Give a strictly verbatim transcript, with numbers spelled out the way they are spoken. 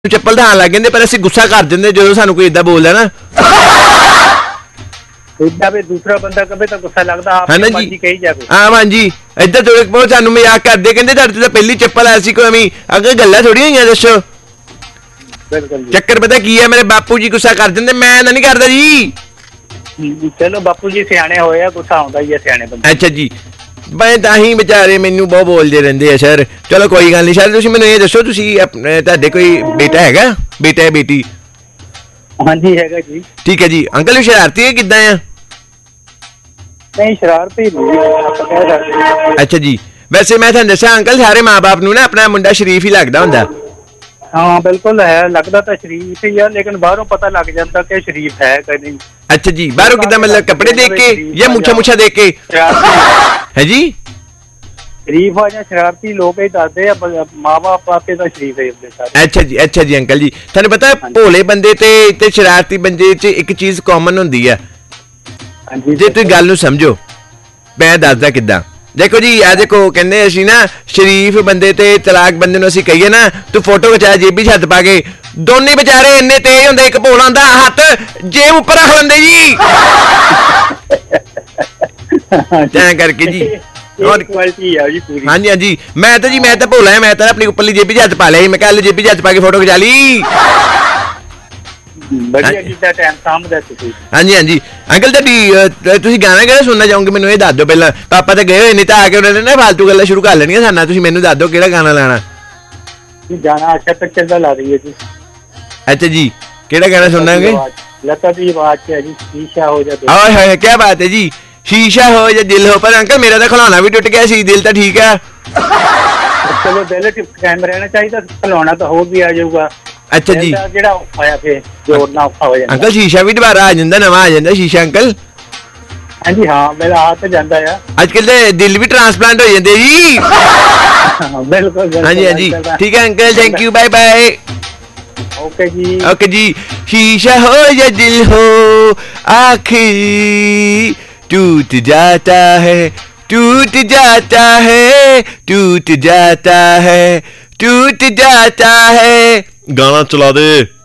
ਚੱਪਲ ਤਾਂ ਲੱਗ ਜਾਂਦੇ ਪਰ ਅਸੀਂ ਗੁੱਸਾ ਕਰ ਦਿੰਦੇ ਜਦੋਂ ਸਾਨੂੰ ਕੋਈ ਇਦਾਂ ਬੋਲਦਾ ਨਾ ਇਦਾਂ ਵੀ ਦੂਸਰਾ ਬੰਦਾ ਕਵੇ ਤਾਂ ਗੁੱਸਾ ਲੱਗਦਾ ਆਪ ਨੂੰ ਮਰਜ਼ੀ ਕਹੀ ਜਾਵੇ। ਹਾਂ ਹਾਂਜੀ ਇੱਧਰ ਥੋੜੇ ਬਹੁਤ ਸਾਨੂੰ ਮਜ਼ਾਕ ਕਰਦੇ ਕਹਿੰਦੇ ਤੁਹਾਡੇ ਤਾਂ ਪਹਿਲੀ ਚੱਪਲ ਆ ਸੀ ਕੋਈ ਐਵੇਂ ਅੱਗੇ ਗੱਲਾਂ ਥੋੜੀਆਂ ਹੋਈਆਂ ਦੱਸੋ। ਬਿਲਕੁਲ ਚੱਕਰ ਪਤਾ ਕੀ ਹੈ ਮੇਰੇ ਬਾਪੂ ਜੀ ਗੁੱਸਾ ਕਰ ਦਿੰਦੇ ਮੈਂ ਤਾਂ ਨਹੀਂ ਕਰਦਾ ਜੀ। ਚਲੋ ਬਾਪੂ ਜੀ ਸਿਆਣੇ ਹੋਏ ਆ ਗੁੱਸਾ ਆਉਂਦਾ ਹੀ ਹੈ ਸਿਆਣੇ ਬੰਦੇ। ਅੱਛਾ ਜੀ ਮੈਂ ਤਾਂ ਹੀ ਵਿਚਾਰੇ ਮੈਨੂੰ ਬਹੁਤ ਬੋਲਦੇ ਰਹਿੰਦੇ ਆ ਸਰ। ਚਲੋ ਕੋਈ ਗੱਲ ਨਹੀਂ ਸਰ ਤੁਸੀਂ ਮੈਨੂੰ ਇਹ ਦੱਸੋ ਤੁਸੀਂ ਆਪਣੇ ਤੁਹਾਡੇ ਕੋਈ ਬੇਟਾ ਹੈਗਾ ਬੇਟਾ ਹੈ ਬੇਟੀ? ਹਾਂਜੀ ਹੈਗਾ ਜੀ। ਠੀਕ ਹੈ ਜੀ ਅੰਕਲ ਵੀ ਸ਼ਰਾਰਤੀ ਹੈ ਕਿੱਦਾਂ ਆ? ਨਹੀਂ ਸ਼ਰਾਰਤੀ ਨਹੀਂ। ਅੱਛਾ ਜੀ ਵੈਸੇ ਮੈਂ ਤੁਹਾਨੂੰ ਦੱਸਿਆ ਅੰਕਲ ਸਾਰੇ ਮਾਂ ਬਾਪ ਨੂੰ ਨਾ ਆਪਣਾ ਮੁੰਡਾ ਸ਼ਰੀਫ ਹੀ ਲੱਗਦਾ ਹੁੰਦਾ। ਹਾਂ ਬਿਲਕੁਲ ਹੈ ਲੱਗਦਾ ਤਾਂ ਸ਼ਰੀਫ ਹੀ ਆ ਲੇਕਿਨ ਬਾਹਰੋਂ ਪਤਾ ਲੱਗ ਜਾਂਦਾ ਕਿ ਸ਼ਰੀਫ ਹੈ ਕਿ ਨਹੀਂ। ਅੱਛਾ ਜੀ ਬਾਹਰੋਂ ਕਿੱਦਾਂ ਮਤਲਬ ਕੱਪੜੇ ਦੇਖ ਕੇ ਜਾਂ ਮੁੱਛਾਂ ਮੁੱਛਾਂ ਦੇਖ ਕੇ? ਹੈ ਜੀ ਸ਼ਰੀਫ ਆ ਜਾਂ ਸ਼ਰਾਰਤੀ ਲੋਕ ਹੀ ਦੱਸਦੇ ਆ ਮਾਂ ਬਾਪ ਆਪੇ ਤਾਂ ਸ਼ਰੀਫ ਹੈ ਹੁੰਦੇ ਸਾਰੇ। ਅੱਛਾ ਜੀ ਅੱਛਾ ਜੀ ਅੰਕਲ ਜੀ ਤੁਹਾਨੂੰ ਪਤਾ ਭੋਲੇ ਬੰਦੇ ਤੇ ਤੇ ਸ਼ਰਾਰਤੀ ਬੰਦੇ 'ਚ ਇੱਕ ਚੀਜ਼ ਕਾਮਨ ਹੁੰਦੀ ਆ। ਜੇ ਤੁਸੀਂ ਗੱਲ ਨੂੰ ਸਮਝੋ ਮੈਂ ਦੱਸਦਾ ਕਿੱਦਾਂ। ਦੇਖੋ ਜੀ ਆ ਦੇਖੋ ਕਹਿੰਦੇ ਅਸੀਂ ਨਾ ਸ਼ਰੀਫ ਬੰਦੇ ਤੇ ਤਲਾਕ ਬੰਦੇ ਨੂੰ ਅਸੀਂ ਕਹੀਏ ਨਾ ਤੂੰ ਫੋਟੋ ਖਿਚਾ ਜੇਬੀ 'ਚ ਹੱਥ ਪਾ ਕੇ ਦੋਨੇ ਵਿਚਾਰੇ ਇੰਨੇ ਤੇਜ਼ ਹੁੰਦੇ ਇੱਕ ਭੋਲਾ ਹੁੰਦਾ ਹੱਥ ਜੇਬ ਉੱਪਰ ਰੱਖ ਲੈਂਦੇ ਜੀ ਤਾਂ ਕਰਕੇ ਜੀ। ਹਾਂਜੀ ਹਾਂਜੀ ਮੈਂ ਤਾਂ ਜੀ ਮੈਂ ਤਾਂ ਭੋਲਾ ਮੈਂ ਤਾਂ ਆਪਣੀ ਉੱਪਰਲੀ ਜੇਬੀ 'ਚ ਹੱਥ ਪਾ ਲਿਆ ਮੈਂ ਕਿਹਾ ਜੇਬੀ 'ਚ ਹੱਥ ਪਾ ਕੇ ਫੋਟੋ ਖਿਚਾ ਲਈ। ਹਾਂਜੀ ਹਾਂਜੀ ਅੰਕਲ ਤੁਹਾਡੀ ਤੁਸੀਂ ਗਾਣਾ ਕਿਹੜਾ ਸੁਣਨਾ ਚਾਹੋਗੇ ਮੈਨੂੰ ਇਹ ਦੱਸ ਦਿਓ ਪਹਿਲਾਂ। ਪਾਪਾ ਤਾਂ ਗਏ ਹੋਏ ਨਹੀਂ ਤਾਂ ਆ ਕੇ ਉਹਨਾਂ ਨੇ ਨਾ ਫਾਲਤੂ ਗੱਲਾਂ ਸ਼ੁਰੂ ਕਰ ਲੈਣੀਆਂ ਸਾਨਾ। ਤੁਸੀਂ ਮੈਨੂੰ ਦੱਸ ਦਿਓ ਕਿਹੜਾ ਗਾਣਾ ਲਾਣਾ ਗਾਣਾ ਅੱਛਾ ਪਿਕਚਰ ਦਾ ਲਾ ਦਈਏ ਜੀ। ਅੱਛਾ ਜੀ ਕਿਹੜਾ ਗਾਣਾ ਸੁਣਾਂਗੇ? ਲਤਾ ਦੀ ਆਵਾਜ਼ 'ਚ ਹੈ ਜੀ ਸ਼ੀਸ਼ਾ ਹੋ ਜਾ। ਹਾਏ ਹਾਏ ਕੀ ਬਾਤ ਹੈ ਜੀ ਸ਼ੀਸ਼ਾ ਹੋ ਜਾ ਦਿਲ ਹੋ। ਪਰ ਅੰਕਲ ਮੇਰਾ ਤਾਂ ਖਿਡੌਣਾ ਵੀ ਟੁੱਟ ਗਿਆ ਸੀ ਦਿਲ ਤਾਂ ਠੀਕ ਹੈ। ਚਲੋ ਦਿਲ ਕਾਇਮ ਰਹਿਣਾ ਚਾਹੀਦਾ ਖਿਡੌਣਾ ਤਾਂ ਹੋਰ ਵੀ ਆ ਜਾਊਗਾ। ਅੱਛਾ ਜੀ ਜਿਹੜਾ ਔਖਾ ਆ ਫੇਰ ਜੋੜਨਾ ਔਖਾ ਹੋ ਜਾਂਦਾ। ਅੰਕਲ ਸ਼ੀਸ਼ਾ ਵੀ ਦੁਬਾਰਾ ਆ ਜਾਂਦਾ ਨਵਾਂ ਆ ਜਾਂਦਾ ਸ਼ੀਸ਼ਾ ਅੰਕਲ? ਹਾਂਜੀ ਹਾਂ ਮੇਰਾ ਆ ਤਾਂ ਜਾਂਦਾ ਆ। ਅੱਜ ਕੱਲ ਤੇ ਦਿਲ ਵੀ ਟ੍ਰਾਂਸਪਲਾਂਟ ਹੋ ਜਾਂਦੇ ਜੀ। ਬਿਲਕੁਲ ਹਾਂਜੀ ਹਾਂਜੀ ਠੀਕ ਹੈ uncle thank you bye bye. Okay ji okay जी शीशा हो या दिल हो आखिर टूट जाता है टूट जाता है टूट जाता है टूट जाता है। गाना चला दे।